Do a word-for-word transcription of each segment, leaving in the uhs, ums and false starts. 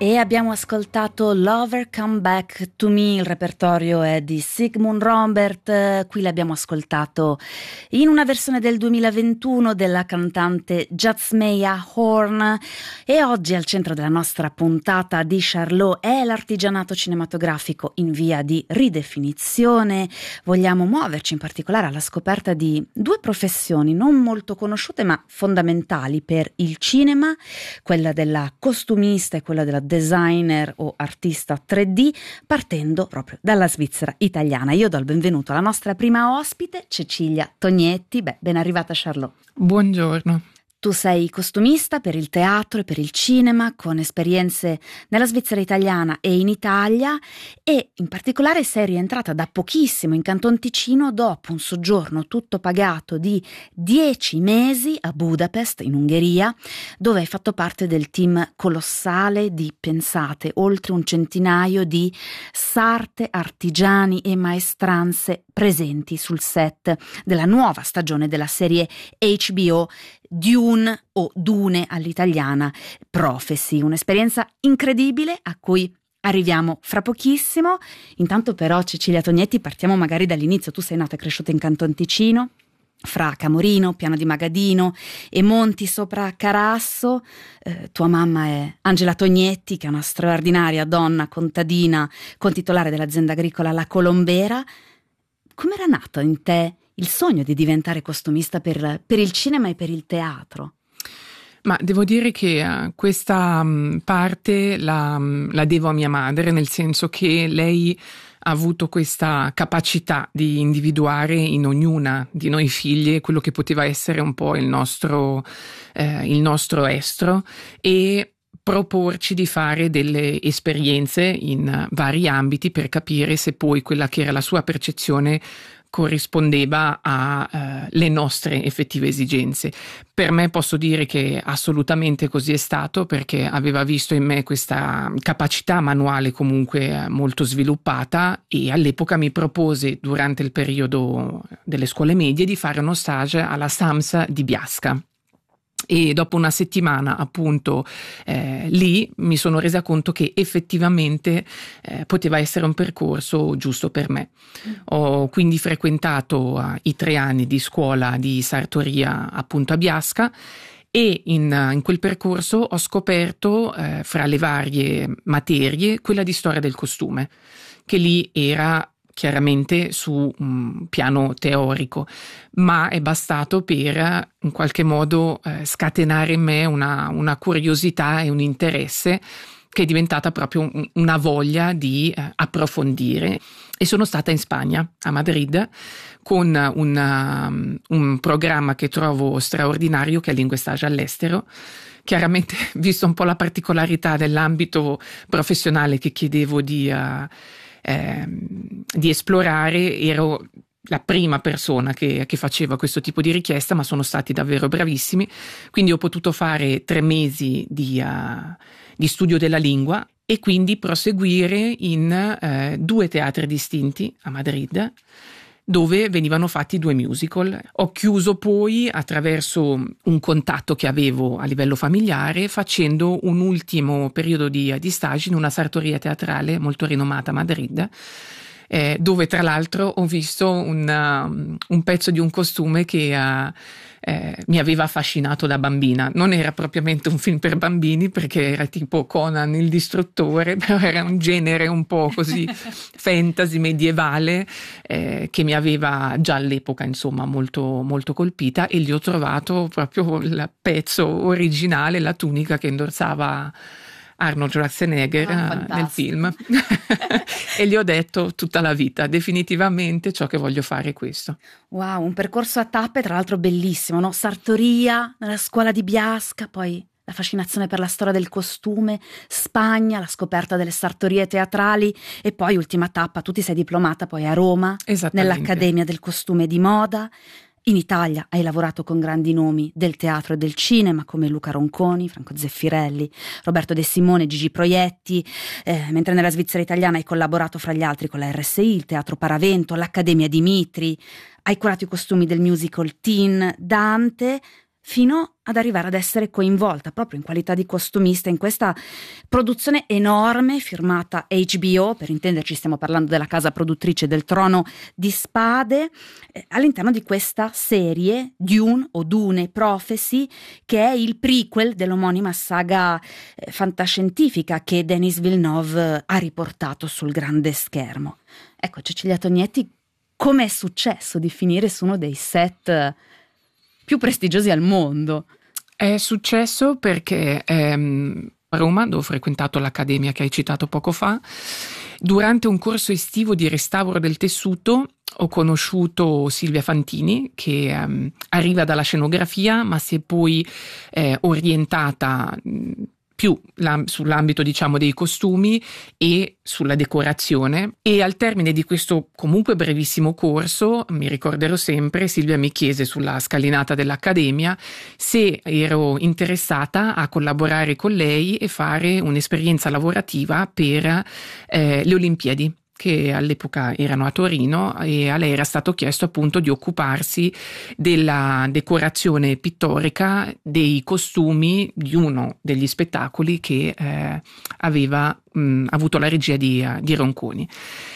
E abbiamo ascoltato Lover Come Back to Me, il repertorio è di Sigmund Rombert, qui l'abbiamo ascoltato in una versione del duemilaventuno della cantante Jasmeia Horn. E oggi al centro della nostra puntata di Charlot è l'artigianato cinematografico in via di ridefinizione. Vogliamo muoverci in particolare alla scoperta di due professioni non molto conosciute ma fondamentali per il cinema, quella della costumista e quella della designer o artista tre D, partendo proprio dalla Svizzera italiana. Io do il benvenuto alla nostra prima ospite, Cecilia Tognetti. Beh, ben arrivata Charlot. Buongiorno. Tu sei costumista per il teatro e per il cinema, con esperienze nella Svizzera italiana e in Italia, e in particolare sei rientrata da pochissimo in Canton Ticino dopo un soggiorno tutto pagato di dieci mesi a Budapest, in Ungheria, dove hai fatto parte del team colossale di, pensate, oltre un centinaio di sarte, artigiani e maestranze presenti sul set della nuova stagione della serie H B O Dune o Dune all'italiana, Prophecy, un'esperienza incredibile a cui arriviamo fra pochissimo. Intanto però, Cecilia Tognetti, partiamo magari dall'inizio. Tu sei nata e cresciuta in Canton Ticino, fra Camorino, Piano di Magadino e Monti sopra Carasso. Eh, tua mamma è Angela Tognetti, che è una straordinaria donna contadina, contitolare dell'azienda agricola La Colombera. Come era nato in te il sogno di diventare costumista per, per il cinema e per il teatro? Ma devo dire che uh, questa um, parte la, um, la devo a mia madre, nel senso che lei ha avuto questa capacità di individuare in ognuna di noi figlie quello che poteva essere un po' il nostro, eh, il nostro estro, e proporci di fare delle esperienze in vari ambiti per capire se poi quella che era la sua percezione corrispondeva alle uh, nostre effettive esigenze. Per me posso dire che assolutamente così è stato, perché aveva visto in me questa capacità manuale comunque molto sviluppata, e all'epoca mi propose, durante il periodo delle scuole medie, di fare uno stage alla SAMS di Biasca. E dopo una settimana appunto eh, lì mi sono resa conto che effettivamente eh, poteva essere un percorso giusto per me. Ho quindi frequentato uh, i tre anni di scuola di sartoria appunto a Biasca, e in, in quel percorso ho scoperto eh, fra le varie materie quella di storia del costume, che lì era chiaramente su un piano teorico, ma è bastato per in qualche modo eh, scatenare in me una, una curiosità e un interesse che è diventata proprio un, una voglia di eh, approfondire. E sono stata in Spagna, a Madrid, con una, un programma che trovo straordinario, che è Lingue Stage all'estero. Chiaramente, visto un po' la particolarità dell'ambito professionale che chiedevo di uh, Eh, di esplorare, ero la prima persona che, che faceva questo tipo di richiesta, ma sono stati davvero bravissimi. Quindi ho potuto fare tre mesi di, uh, di studio della lingua, e quindi proseguire in uh, due teatri distinti a Madrid, dove venivano fatti due musical. Ho chiuso poi attraverso un contatto che avevo a livello familiare, facendo un ultimo periodo di, di stage in una sartoria teatrale molto rinomata a Madrid, eh, dove tra l'altro ho visto un, uh, un pezzo di un costume che uh, eh, mi aveva affascinato da bambina. Non era propriamente un film per bambini, perché era tipo Conan il distruttore, però era un genere un po' così fantasy medievale, eh, che mi aveva già all'epoca insomma molto, molto colpita, e gli ho trovato proprio il pezzo originale, la tunica che indossava Arnold Schwarzenegger ah, nel film e gli ho detto tutta la vita, definitivamente ciò che voglio fare è questo. Wow, un percorso a tappe, tra l'altro bellissimo, no? Sartoria, nella scuola di Biasca, poi la fascinazione per la storia del costume, Spagna, la scoperta delle sartorie teatrali, e poi ultima tappa, tu ti sei diplomata poi a Roma, nell'Accademia del Costume di Moda. In Italia hai lavorato con grandi nomi del teatro e del cinema come Luca Ronconi, Franco Zeffirelli, Roberto De Simone, Gigi Proietti, eh, mentre nella Svizzera italiana hai collaborato fra gli altri con la R S I, il Teatro Paravento, l'Accademia Dimitri, hai curato i costumi del musical Teen Dante. fino ad arrivare ad essere coinvolta proprio in qualità di costumista in questa produzione enorme firmata H B O, per intenderci stiamo parlando della casa produttrice del Trono di Spade, eh, all'interno di questa serie Dune o Dune Prophecy, che è il prequel dell'omonima saga eh, fantascientifica che Denis Villeneuve ha riportato sul grande schermo. Ecco, Cecilia Tognetti, come è successo di finire su uno dei set più prestigiosi al mondo? È successo perché ehm, a Roma, dove ho frequentato l'accademia che hai citato poco fa, durante un corso estivo di restauro del tessuto ho conosciuto Silvia Fantini, che ehm, arriva dalla scenografia ma si è poi eh, orientata mh, più sull'ambito, diciamo, dei costumi e sulla decorazione, e al termine di questo comunque brevissimo corso, mi ricorderò sempre, Silvia mi chiese sulla scalinata dell'accademia se ero interessata a collaborare con lei e fare un'esperienza lavorativa per eh, le Olimpiadi, che all'epoca erano a Torino, e a lei era stato chiesto appunto di occuparsi della decorazione pittorica dei costumi di uno degli spettacoli che eh, aveva mh, avuto la regia di, di Ronconi,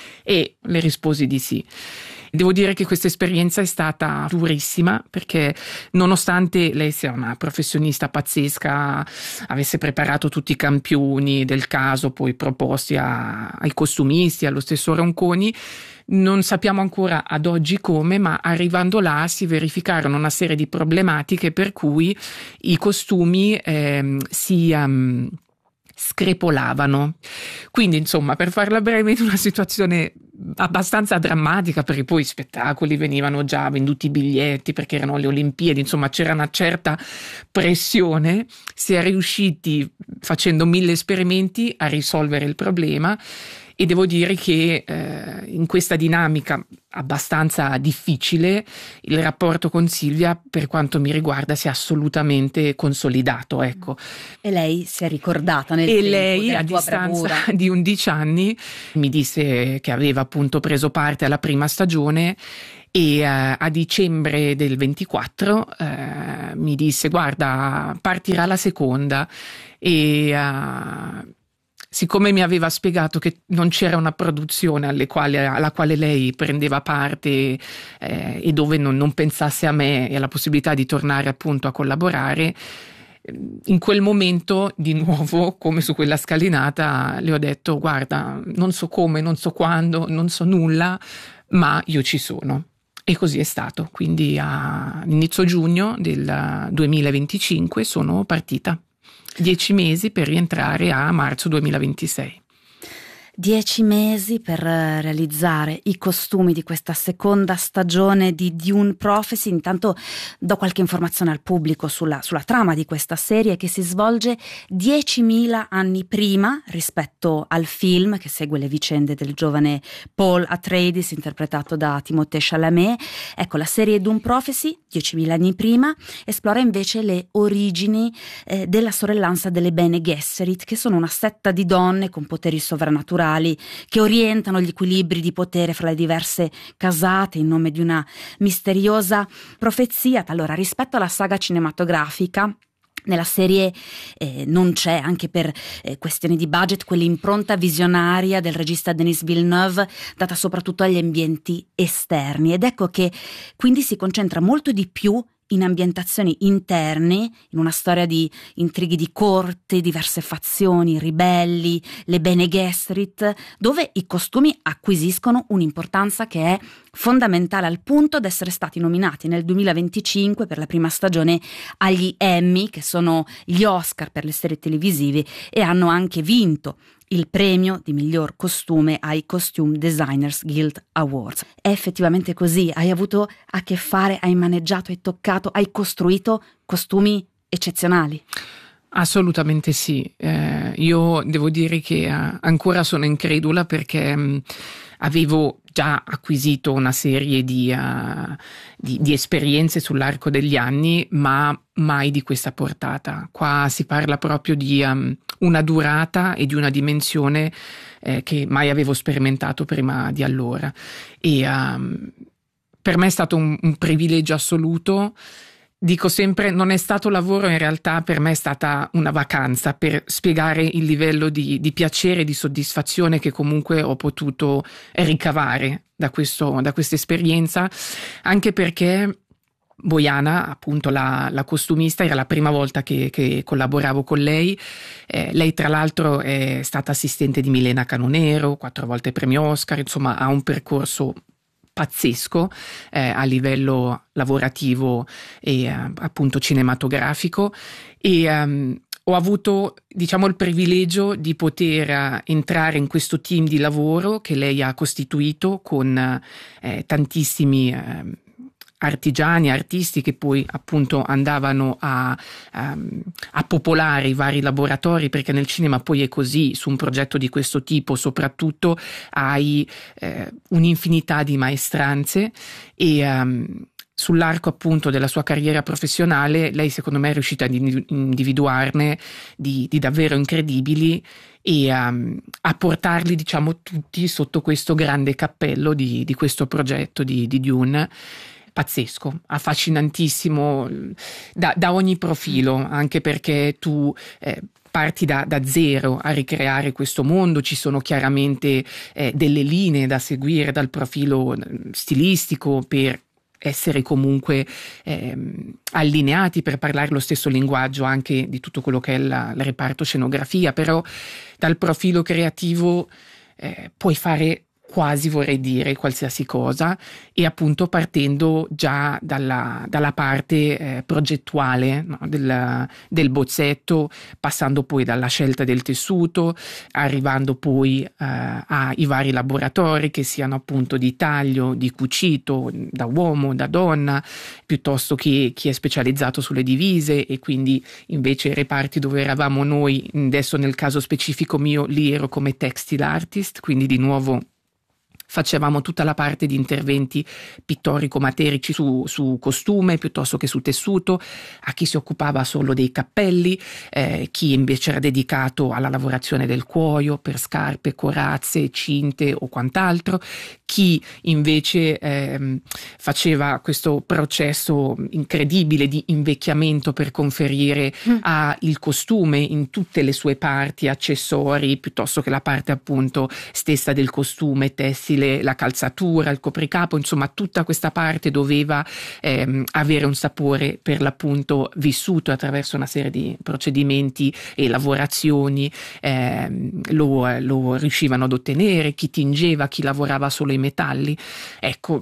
e le risposi di sì. Devo dire che questa esperienza è stata durissima, perché nonostante lei sia una professionista pazzesca, avesse preparato tutti i campioni del caso poi proposti a, ai costumisti, allo stesso Ronconi, non sappiamo ancora ad oggi come, ma arrivando là si verificarono una serie di problematiche per cui i costumi eh, si... Um, screpolavano. Quindi, insomma, per farla breve, in una situazione abbastanza drammatica, perché poi i spettacoli venivano già venduti i biglietti perché erano le Olimpiadi, insomma c'era una certa pressione, si è riusciti facendo mille esperimenti a risolvere il problema. E devo dire che eh, in questa dinamica abbastanza difficile il rapporto con Silvia, per quanto mi riguarda, si è assolutamente consolidato, ecco. E lei si è ricordata nel e tempo lei della a tua distanza bravura. di undici anni mi disse che aveva appunto preso parte alla prima stagione, e uh, a dicembre del ventiquattro uh, mi disse: guarda, partirà la seconda. E uh, siccome mi aveva spiegato che non c'era una produzione alle quali, alla quale lei prendeva parte eh, e dove non, non pensasse a me e alla possibilità di tornare appunto a collaborare, in quel momento di nuovo, come su quella scalinata, le ho detto: guarda, non so come, non so quando, non so nulla, ma io ci sono. E così è stato. Quindi a inizio giugno del duemilaventicinque sono partita. Dieci mesi per rientrare a marzo duemilaventisei. Dieci mesi per realizzare i costumi di questa seconda stagione di Dune Prophecy. Intanto do qualche informazione al pubblico sulla, sulla trama di questa serie, che si svolge diecimila anni prima rispetto al film, che segue le vicende del giovane Paul Atreides interpretato da Timothée Chalamet. Ecco, la serie Dune Prophecy, diecimila anni prima, esplora invece le origini eh, della sorellanza delle Bene Gesserit, che sono una setta di donne con poteri sovrannaturali che orientano gli equilibri di potere fra le diverse casate in nome di una misteriosa profezia. Allora, rispetto alla saga cinematografica, nella serie eh, non c'è, anche per eh, questioni di budget, quell'impronta visionaria del regista Denis Villeneuve, data soprattutto agli ambienti esterni, ed ecco che quindi si concentra molto di più in ambientazioni interne, in una storia di intrighi di corte, diverse fazioni, ribelli, le Bene Gesserit, dove i costumi acquisiscono un'importanza che è fondamentale, al punto da essere stati nominati nel duemilaventicinque per la prima stagione agli Emmy, che sono gli Oscar per le serie televisive, e hanno anche vinto il premio di miglior costume ai Costume Designers Guild Awards. È effettivamente così? Hai avuto a che fare, hai maneggiato, hai toccato, hai costruito costumi eccezionali? Assolutamente sì. Eh, io devo dire che eh, ancora sono incredula, perché mh, avevo già acquisito una serie di, uh, di, di esperienze sull'arco degli anni, ma mai di questa portata. Qua si parla proprio di um, una durata e di una dimensione eh, che mai avevo sperimentato prima di allora. E um, per me è stato un, un privilegio assoluto Dico sempre, non è stato lavoro, in realtà per me è stata una vacanza per spiegare il livello di, di piacere e di soddisfazione che comunque ho potuto ricavare da questo, da questa esperienza, anche perché Bojana, appunto la, la costumista, era la prima volta che, che collaboravo con lei. Eh, lei tra l'altro è stata assistente di Milena Canonero, quattro volte premio Oscar, insomma ha un percorso pazzesco eh, a livello lavorativo e eh, appunto cinematografico, e um, ho avuto, diciamo, il privilegio di poter uh, entrare in questo team di lavoro che lei ha costituito con eh, tantissimi eh, artigiani, artisti che poi appunto andavano a, a, a popolare i vari laboratori, perché nel cinema poi è così, su un progetto di questo tipo soprattutto hai eh, un'infinità di maestranze, e um, sull'arco appunto della sua carriera professionale lei secondo me è riuscita ad individuarne di, di davvero incredibili, e um, a portarli, diciamo, tutti sotto questo grande cappello di, di questo progetto di, di Dune. Pazzesco, affascinantissimo da, da ogni profilo, anche perché tu eh, parti da, da zero a ricreare questo mondo. Ci sono chiaramente eh, delle linee da seguire dal profilo stilistico per essere comunque eh, allineati, per parlare lo stesso linguaggio anche di tutto quello che è la, il reparto scenografia, però dal profilo creativo eh, puoi fare quasi, vorrei dire, qualsiasi cosa, e appunto partendo già dalla, dalla parte eh, progettuale, no, del, del bozzetto, passando poi dalla scelta del tessuto, arrivando poi eh, ai vari laboratori, che siano appunto di taglio, di cucito, da uomo, da donna, piuttosto che chi è specializzato sulle divise, e quindi invece i reparti dove eravamo noi, adesso nel caso specifico mio, lì ero come textile artist, quindi di nuovo facevamo tutta la parte di interventi pittorico-materici su, su costume piuttosto che su tessuto, a chi si occupava solo dei cappelli, eh, chi invece era dedicato alla lavorazione del cuoio per scarpe, corazze, cinte o quant'altro, chi invece eh, faceva questo processo incredibile di invecchiamento per conferire mm. al costume in tutte le sue parti, accessori, piuttosto che la parte appunto stessa del costume, tessile, la calzatura, il copricapo, insomma tutta questa parte doveva ehm, avere un sapore per l'appunto vissuto attraverso una serie di procedimenti e lavorazioni, ehm, lo, lo riuscivano ad ottenere, chi tingeva, chi lavorava solo i metalli. Ecco,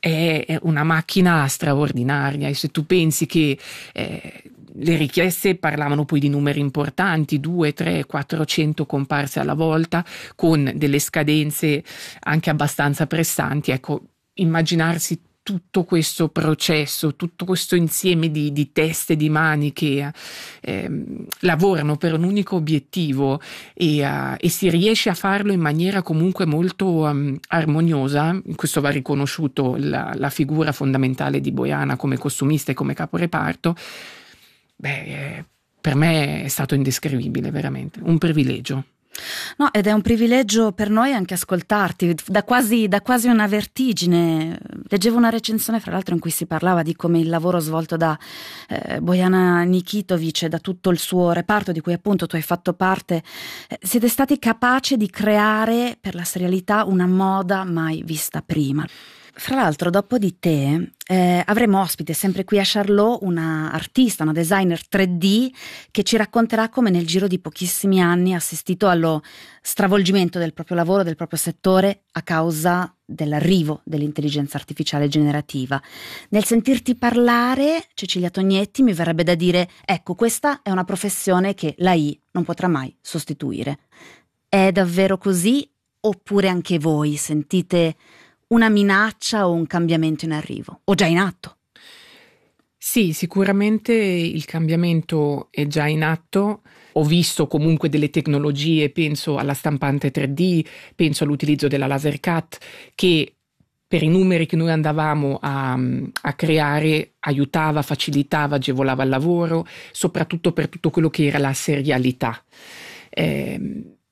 è una macchina straordinaria, e se tu pensi che eh, le richieste parlavano poi di numeri importanti, due, tre, quattrocento comparse alla volta, con delle scadenze anche abbastanza pressanti. Ecco, immaginarsi tutto questo processo, tutto questo insieme di, di teste, di mani che eh, lavorano per un unico obiettivo, e, uh, e si riesce a farlo in maniera comunque molto um, armoniosa. Questo va riconosciuto la, la figura fondamentale di Bojana come costumista e come caporeparto. Beh, per me è stato indescrivibile, veramente, un privilegio. No, ed è un privilegio per noi anche ascoltarti, da quasi, da quasi una vertigine. Leggevo una recensione, fra l'altro, in cui si parlava di come il lavoro svolto da eh, Bojana Nikitovic e da tutto il suo reparto, di cui appunto tu hai fatto parte, eh, siete stati capaci di creare per la serialità una moda mai vista prima. Fra l'altro, dopo di te eh, avremo ospite sempre qui a Charlot una artista, una designer tre D, che ci racconterà come nel giro di pochissimi anni ha assistito allo stravolgimento del proprio lavoro, del proprio settore, a causa dell'arrivo dell'intelligenza artificiale generativa. Nel sentirti parlare, Cecilia Tognetti, mi verrebbe da dire: ecco, questa è una professione che l'A I non potrà mai sostituire. È davvero così, oppure anche voi sentite una minaccia o un cambiamento in arrivo, o già in atto? Sì, sicuramente il cambiamento è già in atto. Ho visto comunque delle tecnologie, penso alla stampante tre D, penso all'utilizzo della laser cut, che per i numeri che noi andavamo a, a creare aiutava, facilitava, agevolava il lavoro, soprattutto per tutto quello che era la serialità. Eh,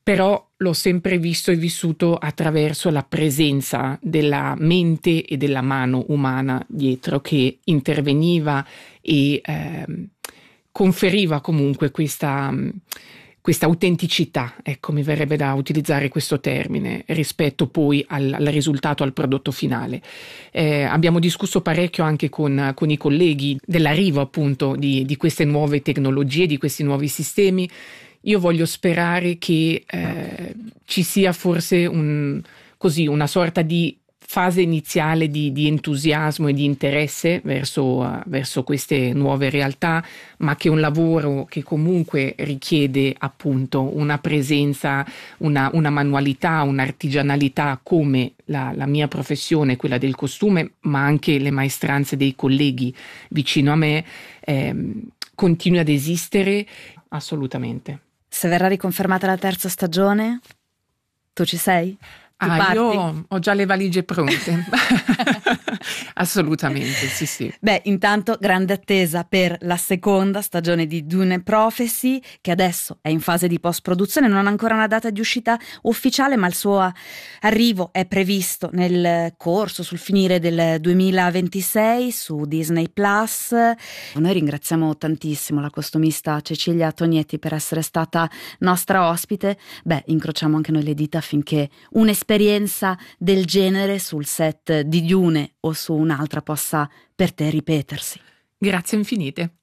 però l'ho sempre visto e vissuto attraverso la presenza della mente e della mano umana dietro, che interveniva e eh, conferiva comunque questa, questa autenticità, ecco, mi verrebbe da utilizzare questo termine, rispetto poi al, al risultato, al prodotto finale. Eh, abbiamo discusso parecchio anche con, con i colleghi dell'arrivo appunto di, di queste nuove tecnologie, di questi nuovi sistemi. Io voglio sperare che eh, ci sia forse un, così, una sorta di fase iniziale di, di entusiasmo e di interesse verso, uh, verso queste nuove realtà, ma che è un lavoro che comunque richiede appunto una presenza, una, una manualità, un'artigianalità come la, la mia professione, quella del costume, ma anche le maestranze dei colleghi vicino a me, ehm, continui ad esistere assolutamente. Se verrà riconfermata la terza stagione, tu ci sei? Tu ah, parti? Io ho già le valigie pronte. Assolutamente, sì, sì. Beh, intanto grande attesa per la seconda stagione di Dune Prophecy, che adesso è in fase di post-produzione, non ha ancora una data di uscita ufficiale, ma il suo arrivo è previsto nel corso, sul finire del duemilaventisei su Disney Plus. Noi ringraziamo tantissimo la costumista Cecilia Tognetti per essere stata nostra ospite. Beh, incrociamo anche noi le dita affinché un'esperienza del genere sul set di Dune o su un'altra possa per te ripetersi. Grazie infinite.